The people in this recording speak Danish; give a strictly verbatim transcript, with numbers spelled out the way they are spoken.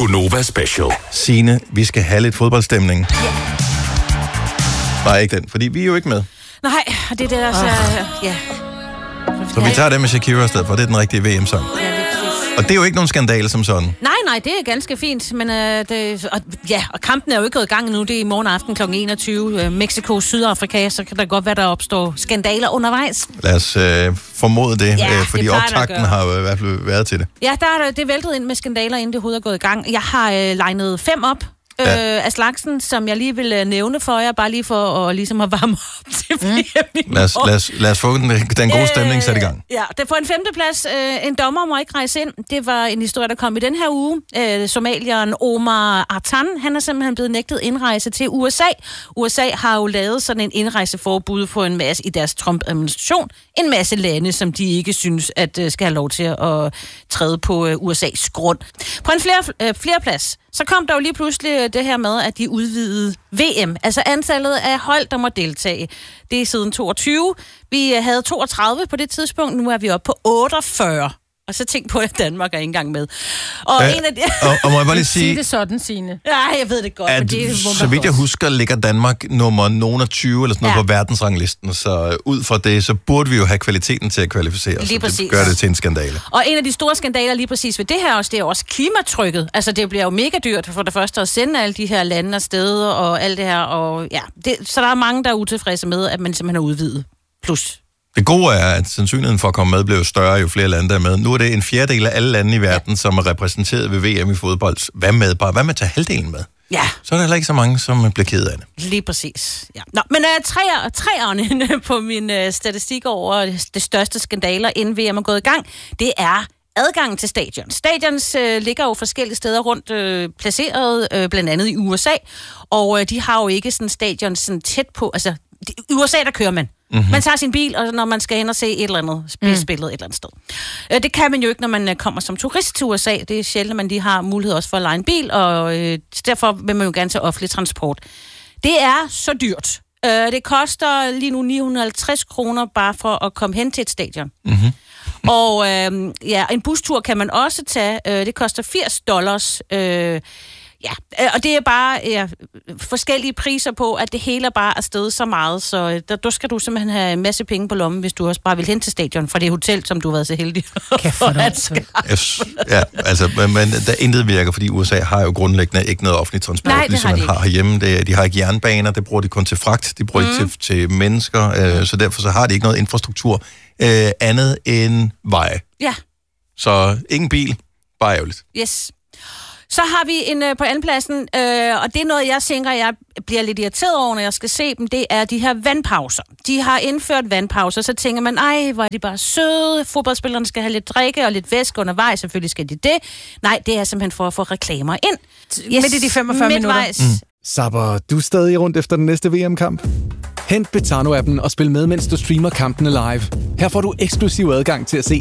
Gunova Special. Signe, vi skal have lidt fodboldstemning. Ja. Nej, ikke den, fordi vi er jo ikke med. Nej, og det er det, der så... Uh. Ja. Så vi tager det med Shakira i stedet for, det er den rigtige V M-sang. Ja, det er præcis. Og det er jo ikke nogen skandale som sådan. Nej, nej, det er ganske fint, men uh, det, og, ja, og kampen er jo ikke gået i gang nu. Det er i morgen aften kl. enogtyve. Uh, Mexico, Sydafrika, så kan der godt være, der opstår skandaler undervejs. Lad os uh, formode det, ja, uh, fordi det optakten har jo i hvert fald været til det. Ja, der er det væltet ind med skandaler, inden det overhovedet er gået i gang. Jeg har uh, legnet fem op. Ja. Øh, af slagsen, som jeg lige vil nævne for jer, bare lige for at, ligesom at varme op til V M i lad, os, lad, os, lad os få den, den gode stemning sat i gang. Øh, ja, det på en femteplads. Øh, en dommer må ikke rejse ind. Det var en historie, der kom i den her uge. Øh, somalieren Omar Artan, han er simpelthen blevet nægtet indrejse til U S A. U S A har jo lavet sådan en indrejseforbud på en masse i deres Trump-administration. En masse lande, som de ikke synes, at uh, skal have lov til at træde på uh, U S A's grund. På en flere, uh, flere plads, så kom der jo lige pludselig det her med, at de udvidede V M, altså antallet af hold, der må deltage. Det er siden toogtyve. Vi havde toogtredive på det tidspunkt, nu er vi oppe på otteogfyrre. Og så tænk på, at Danmark er ikke engang med. Og, Æh, en af de... og, og må jeg bare lige sige... Sig det sådan, Signe. Ja, jeg ved det godt, at, men det så vidt jeg husker, ligger Danmark nummer nogen af tyve eller sådan noget ja. på verdensranglisten. Så ud fra det, så burde vi jo have kvaliteten til at kvalificere os. Lige så det præcis. gør det til en skandale. Og en af de store skandaler lige præcis ved det her også, det er også klimatrykket. Altså, det bliver jo mega dyrt for det første at sende alle de her lande afsted og alt det her. Og, ja, det, så der er mange, der er utilfredse med, at man simpelthen har udvidet. Plus. Det gode er, at sandsynligheden for at komme med bliver større, jo flere lande der er med. Nu er det en fjerdedel af alle lande i verden, som er repræsenteret ved V M i fodbold. Hvad med bare? Hvad med at tage halvdelen med? Ja. Så er der heller ikke så mange, som bliver ked af det. Lige præcis. Ja. Nå, men uh, træer, træerne på min uh, statistik over det største skandaler, inden V M er gået i gang, det er adgangen til stadion. Stadions øh, ligger jo forskellige steder rundt øh, placeret, øh, blandt andet i U S A, og øh, de har jo ikke sådan stadion sådan tæt på, altså i U S A der kører man. Mm-hmm. Man tager sin bil, og når man skal hen og se et eller andet spil, spillet et eller andet sted. Øh, det kan man jo ikke, når man øh, kommer som turist til U S A. Det er sjældent, at man de har mulighed også for at leje en bil, og øh, derfor vil man jo gerne tage offentlig transport. Det er så dyrt. Øh, det koster lige nu ni hundrede og halvtreds kroner bare for at komme hen til et stadion. Mm-hmm. Og øh, ja, en bustur kan man også tage. Øh, det koster firs dollars. Øh, ja, og det er bare ja, forskellige priser på, at det hele er bare afsted så meget. Så der, der skal du simpelthen have en masse penge på lommen, hvis du også bare vil hen til stadion fra det hotel, som du har været så heldig for at yes. Ja, altså, men, men der intet virker, fordi U S A har jo grundlæggende ikke noget offentlig transport, Nej, ligesom har man de har herhjemme. Det, de har ikke jernbaner, det bruger de kun til fragt, de bruger mm. ikke til, til mennesker, øh, så derfor så har de ikke noget infrastruktur øh, andet end veje. Ja. Så ingen bil, bare ærgerligt. Yes. Så har vi en øh, på andenpladsen, øh, og det er noget, jeg tænker, jeg bliver lidt irriteret over, når jeg skal se dem, det er de her vandpauser. De har indført vandpauser, så tænker man, ej, hvor er de bare søde, fodboldspillerne skal have lidt drikke og lidt væske undervejs, selvfølgelig skal de det. Nej, det er simpelthen for at få reklamer ind. Yes. Midt i de femogfyrre minutter. Mm. Sapper du stadig rundt efter den næste V M-kamp? Hent Betano-appen og spil med, mens du streamer kampene live. Her får du eksklusiv adgang til at se